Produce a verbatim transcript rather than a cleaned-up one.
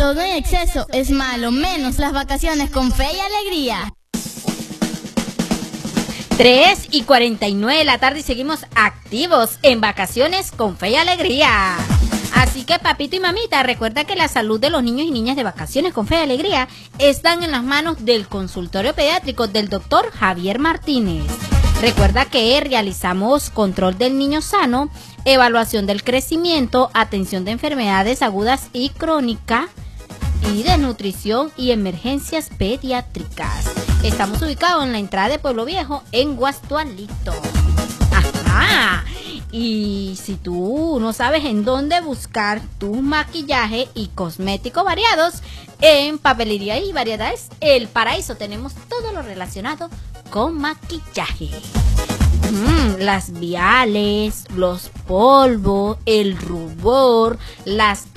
Todo en exceso es malo, menos las vacaciones con fe y alegría. tres y cuarenta y nueve de la tarde y seguimos activos en vacaciones con fe y alegría. Así que papito y mamita, recuerda que la salud de los niños y niñas de vacaciones con fe y alegría están en las manos del consultorio pediátrico del doctor Javier Martínez. Recuerda que realizamos control del niño sano, evaluación del crecimiento, atención de enfermedades agudas y crónicas y de nutrición y emergencias pediátricas. Estamos ubicados en la entrada de Pueblo Viejo, en Guastualito. ¡Ajá! Y si tú no sabes en dónde buscar tu maquillaje y cosméticos variados, en Papelería y Variedades El Paraíso tenemos todo lo relacionado con maquillaje. Mm, las viales, los polvos, el rubor, las